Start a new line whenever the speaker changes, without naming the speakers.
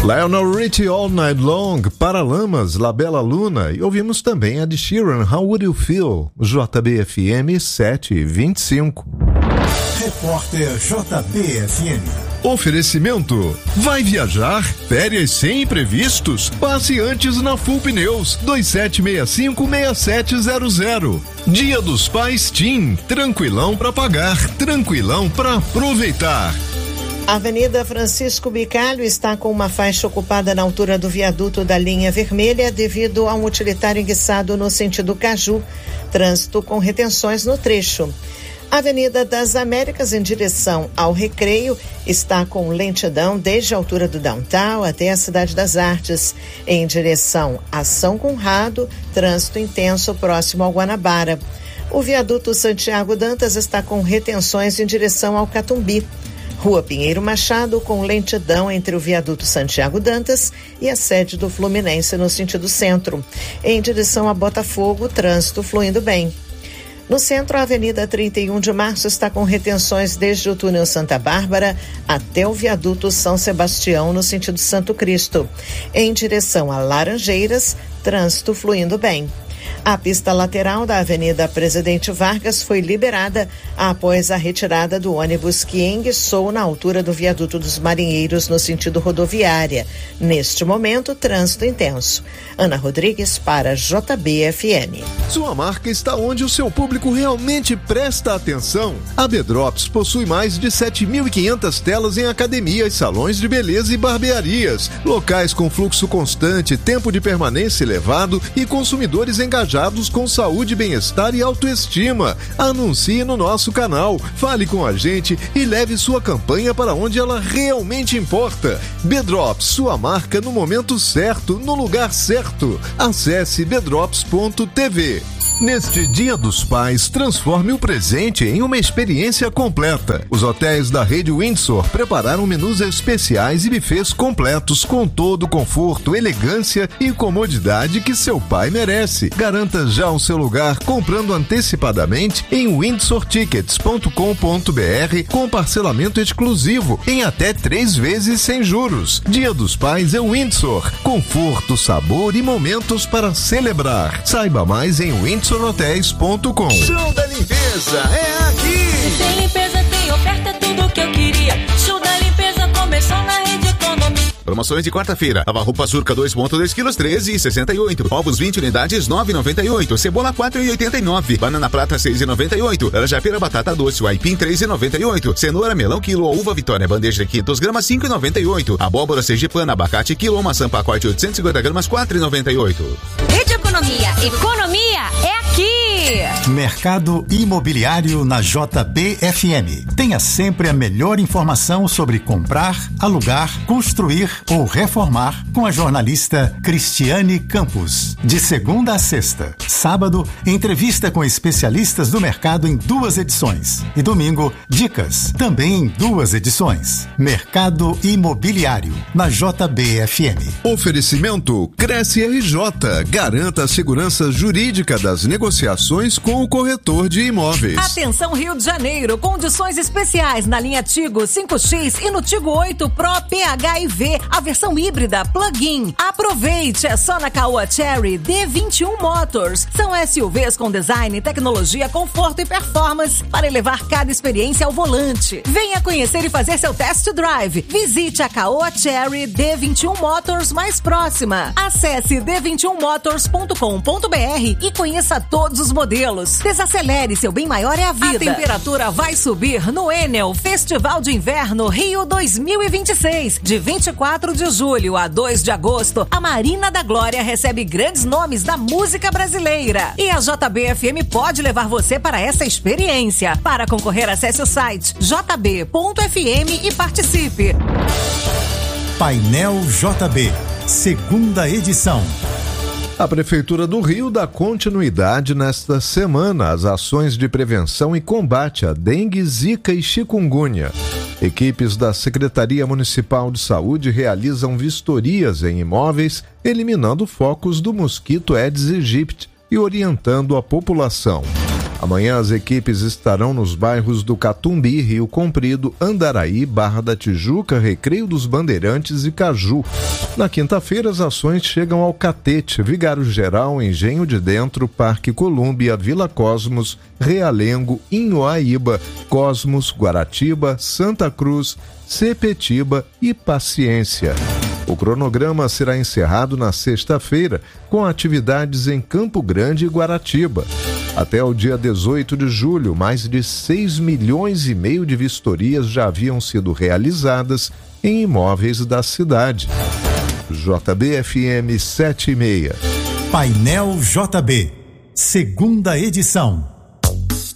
Lionel Richie, All Night Long, Paralamas, La Bella Luna, e ouvimos também a de Sheeran, How Would You Feel, JBFM 725.
Repórter JBFM.
Oferecimento: vai viajar? Férias sem imprevistos? Passe antes na Full Pneus 2765-6700. Dia dos Pais TIM, tranquilão pra pagar, tranquilão pra aproveitar.
A Avenida Francisco Bicalho está com uma faixa ocupada na altura do viaduto da linha vermelha devido a um utilitário enguiçado no sentido Caju. Trânsito com retenções no trecho. A Avenida das Américas em direção ao Recreio está com lentidão desde a altura do Downtown até a Cidade das Artes. Em direção a São Conrado, trânsito intenso próximo ao Guanabara. O viaduto Santiago Dantas está com retenções em direção ao Catumbi. Rua Pinheiro Machado com lentidão entre o viaduto Santiago Dantas e a sede do Fluminense no sentido centro. Em direção a Botafogo, trânsito fluindo bem. No centro, a Avenida 31 de Março está com retenções desde o túnel Santa Bárbara até o viaduto São Sebastião no sentido Santo Cristo. Em direção a Laranjeiras, trânsito fluindo bem. A pista lateral da Avenida Presidente Vargas foi liberada após a retirada do ônibus que enguiçou na altura do viaduto dos Marinheiros no sentido rodoviária. Neste momento, trânsito intenso. Ana Rodrigues para JBFM.
Sua marca está onde o seu público realmente presta atenção. A Bedrops possui mais de 7.500 telas em academias, salões de beleza e barbearias, locais com fluxo constante, tempo de permanência elevado e consumidores engajados com saúde, bem-estar e autoestima. Anuncie no nosso canal, fale com a gente e leve sua campanha para onde ela realmente importa. Bedrops, sua marca no momento certo, no lugar certo. Acesse bedrops.tv. Neste Dia dos Pais, transforme o presente em uma experiência completa. Os hotéis da rede Windsor prepararam menus especiais e buffets completos com todo o conforto, elegância e comodidade que seu pai merece. Garanta já o seu lugar comprando antecipadamente em windsortickets.com.br com parcelamento exclusivo em até 3 vezes sem juros. Dia dos Pais é Windsor. Conforto, sabor e momentos para celebrar. Saiba mais em windsorhotels.com.
Show da limpeza é aqui.
Tem limpeza, tem oferta, tudo que eu queria. Show da limpeza começou na Rede Economia.
Promoções de quarta-feira. Lava-roupa Surca 2,2 kg, 13,68. Ovos 20 unidades, 9,98. Cebola 4,89. Banana prata 6,98. Laranja-pera batata doce, o aipim 3,98. Cenoura melão quilo ou uva Vitória bandeja de 500 gramas 5,98. Abóbora sergipana abacate quilo ou maçã pacote 850 gramas 4,98.
Rede Economia. Economia é aqui.
Mercado Imobiliário na JBFM. Tenha sempre a melhor informação sobre comprar, alugar, construir ou reformar com a jornalista Cristiane Campos. De segunda a sexta. Sábado, entrevista com especialistas do mercado em 2 edições. E domingo, dicas, também em 2 edições. Mercado Imobiliário na JBFM.
Oferecimento Cresce RJ. Garanta a segurança jurídica das negociações com o corretor de imóveis.
Atenção Rio de Janeiro, condições especiais na linha Tigo 5X e no Tigo 8 Pro PHEV, a versão híbrida plug-in. Aproveite, é só na Caoa Chery D21 Motors. São SUVs com design, tecnologia, conforto e performance para elevar cada experiência ao volante. Venha conhecer e fazer seu test drive. Visite a Caoa Chery D21 Motors mais próxima. Acesse d21motors.com.br e conheça todos os modelos. Desacelere, seu bem maior é a vida. A temperatura vai subir no Enel Festival de Inverno Rio 2026. De 24 de julho a 2 de agosto, a Marina da Glória recebe grandes nomes da música brasileira. E a JBFM pode levar você para essa experiência. Para concorrer, acesse o site jb.fm e participe.
Painel JB, segunda edição.
A Prefeitura do Rio dá continuidade nesta semana às ações de prevenção e combate à dengue, zika e chikungunya. Equipes da Secretaria Municipal de Saúde realizam vistorias em imóveis, eliminando focos do mosquito Aedes aegypti e orientando a população. Amanhã as equipes estarão nos bairros do Catumbi, Rio Comprido, Andaraí, Barra da Tijuca, Recreio dos Bandeirantes e Caju. Na quinta-feira as ações chegam ao Catete, Vigário Geral, Engenho de Dentro, Parque Colúmbia, Vila Cosmos, Realengo, Inhoaíba, Cosmos, Guaratiba, Santa Cruz, Sepetiba e Paciência. O cronograma será encerrado na sexta-feira, com atividades em Campo Grande e Guaratiba. Até o dia 18 de julho, mais de 6,5 milhões de vistorias já haviam sido realizadas em imóveis da cidade. JB-FM 7,6.
Painel JB, segunda edição.